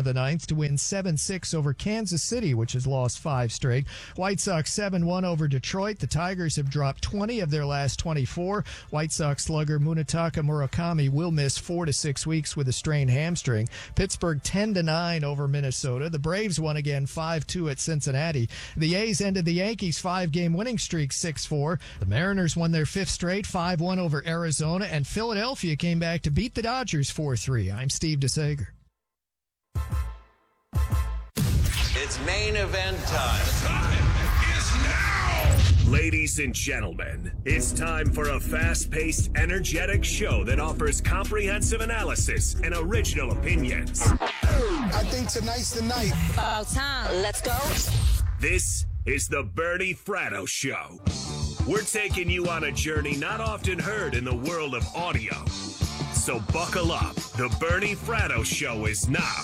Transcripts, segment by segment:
of the ninth to win 7-6 over Kansas City, which has lost 5 straight. White Sox 7-1 over Detroit. The Tigers have dropped 20 of their last 24. White Sox slugger Munetaka Murakami will miss 4 to 6 weeks with a strained hamstring. Pittsburgh 10-9 over Minnesota. The Braves won again 5-2 at Cincinnati. The A's ended the Yankees' 5-game winning streak 6-4. The Mariners won their 5th straight 5-1 over Arizona, and Philadelphia came back to beat the Dodgers 4-3. I'm Steve DeSager. It's main event time. The time is now! Ladies and gentlemen, it's time for a fast-paced, energetic show that offers comprehensive analysis and original opinions. I think tonight's the night. About time. Let's go. This is the Bernie Fratto Show. We're taking you on a journey not often heard in the world of audio. So buckle up. The Bernie Fratto Show is now.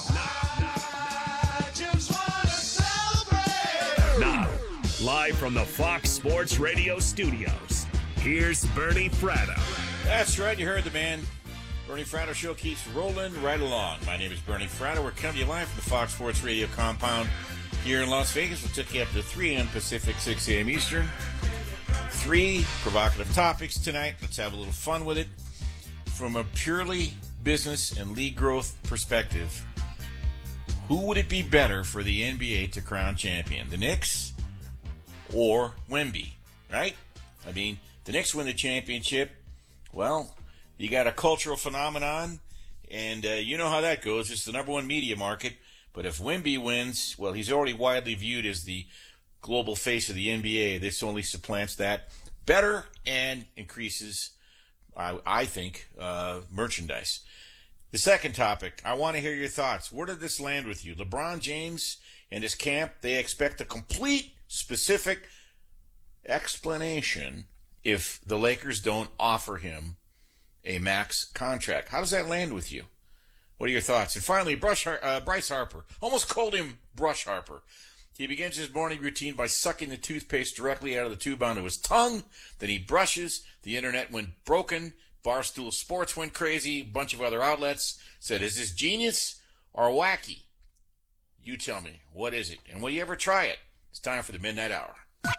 Now, live from the Fox Sports Radio studios, here's Bernie Fratto. That's right, you heard the man. Bernie Fratto Show keeps rolling right along. My name is Bernie Fratto. We're coming to you live from the Fox Sports Radio compound here in Las Vegas. We'll take you up to 3 a.m. Pacific, 6 a.m. Eastern. 3 provocative topics tonight. Let's have a little fun with it. From a purely business and league growth perspective, who would it be better for the NBA to crown champion? The Knicks or Wemby, right? I mean, the Knicks win the championship. Well, you got a cultural phenomenon, and you know how that goes. It's the number one media market. But if Wemby wins, well, he's already widely viewed as the global face of the NBA. This only supplants that better and increases, I think, merchandise. The second topic, I want to hear your thoughts. Where did this land with you? LeBron James and his camp, they expect a complete, specific explanation if the Lakers don't offer him a max contract. How does that land with you? What are your thoughts? And finally, Bryce Harper. Almost called him Brush Harper. He begins his morning routine by sucking the toothpaste directly out of the tube onto his tongue. Then he brushes. The internet went broken. Barstool Sports went crazy. A bunch of other outlets said, is this genius or wacky? You tell me. What is it? And will you ever try it? It's time for the Midnight Hour.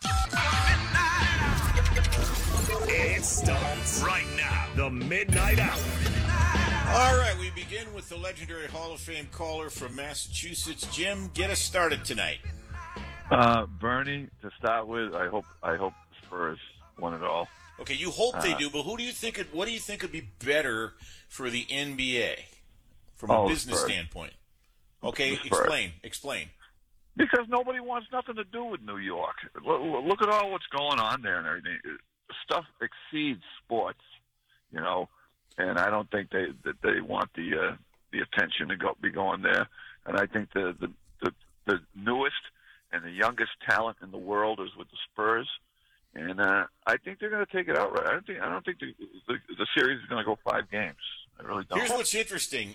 It starts right now. The Midnight Hour. All right, we begin with the legendary Hall of Fame caller from Massachusetts. Jim, get us started tonight. Bernie, to start with, I hope Spurs won it all. Okay, you hope they do, but what do you think would be better for the NBA from a business standpoint? Okay, explain. Because nobody wants nothing to do with New York. Look at all what's going on there and everything. Stuff exceeds sports, you know, and I don't think they want the attention to be going there. And I think the newest and the youngest talent in the world is with the Spurs. And I think they're going to take it outright. I don't think the series is going to go 5 games. I really don't. Here's what's interesting.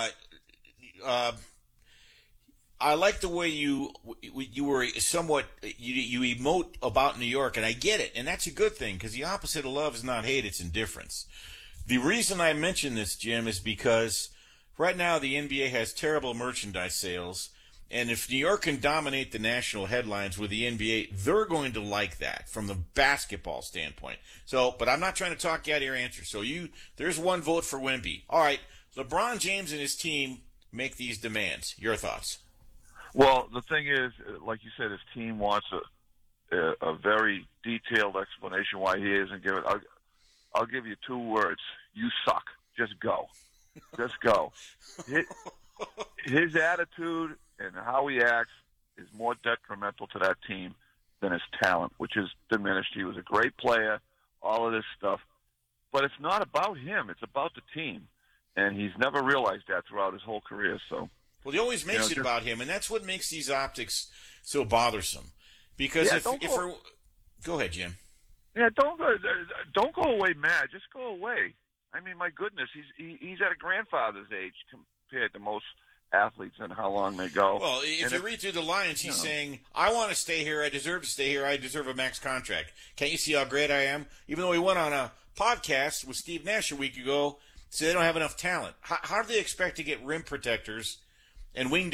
I like the way you were somewhat you emote about New York, and I get it, and that's a good thing because the opposite of love is not hate; it's indifference. The reason I mention this, Jim, is because right now the NBA has terrible merchandise sales. And if New York can dominate the national headlines with the NBA, they're going to like that from the basketball standpoint. So, but I'm not trying to talk you out of your answer. So there's one vote for Wemby. All right, LeBron James and his team make these demands. Your thoughts? Well, the thing is, like you said, his team wants a very detailed explanation why he isn't giving. I'll give you 2 words. You suck. Just go. Just go. His attitude and how he acts is more detrimental to that team than his talent, which is diminished. He was a great player, all of this stuff. But it's not about him. It's about the team. And he's never realized that throughout his whole career. So, well, he always makes it about him, and that's what makes these optics so bothersome. Because go ahead, Jim. Yeah, don't go away mad. Just go away. I mean, my goodness, he's at a grandfather's age compared to most athletes and how long they go. Well, if you read through the lines, he's saying, I want to stay here. I deserve to stay here. I deserve a max contract. Can't you see how great I am? Even though he went on a podcast with Steve Nash a week ago, said they don't have enough talent. How do they expect to get rim protectors and wing